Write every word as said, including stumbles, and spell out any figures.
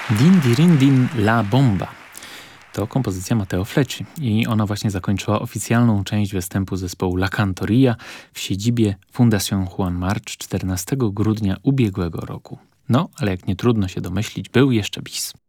Din dirin din la bomba. To kompozycja Matteo Flecci i ona właśnie zakończyła oficjalną część występu zespołu La Cantoria w siedzibie Fundación Juan March czternastego grudnia ubiegłego roku. No, ale jak nie trudno się domyślić, był jeszcze bis.